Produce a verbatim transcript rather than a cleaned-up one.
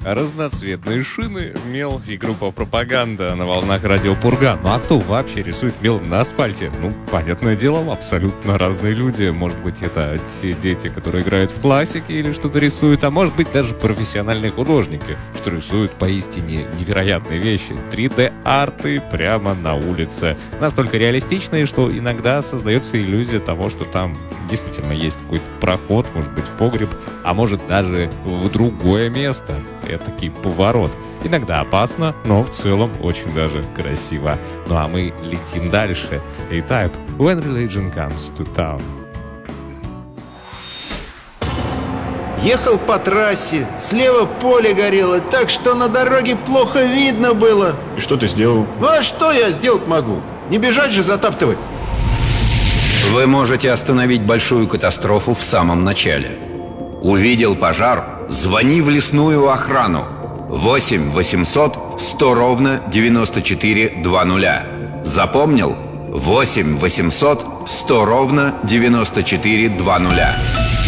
Разноцветные шины, мел и группа «Пропаганда» на волнах радио Пурга. Ну а кто вообще рисует мел на асфальте? Ну, понятное дело, абсолютно разные люди. Может быть, это те дети, которые играют в классике или что-то рисуют, а может быть, даже профессиональные художники, что рисуют поистине невероятные вещи. три дэ-арты прямо на улице. Настолько реалистичные, что иногда создается иллюзия того, что там действительно есть какой-то проход, может быть, в погреб, а может даже в другое место. Этакий поворот. Иногда опасно, но в целом очень даже красиво. Ну а мы летим дальше. A-Type, When Religion Comes to Town. Ехал по трассе, слева поле горело, так что на дороге плохо видно было. И что ты сделал? Ну а что я сделать могу? Не бежать же затаптывать. Вы можете остановить большую катастрофу в самом начале. Увидел пожар? Звони в лесную охрану. восемь восемьсот сто ровно девяносто четыре два нуля. Запомнил? восемь восемьсот сто ровно девяносто четыре два нуля.